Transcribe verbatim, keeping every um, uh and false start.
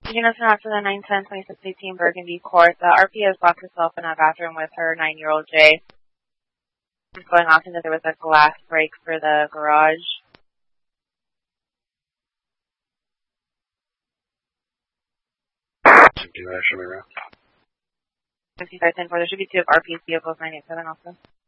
Gina Sinatra, the nine ten twenty-six eighteen Burgundy Court. The R P has locked herself in a bathroom with her nine-year-old Jay. It's going off into there was a glass break for the garage. Show me around. fifty-five ten four, there should be two of R P's vehicles, nine eight seven also.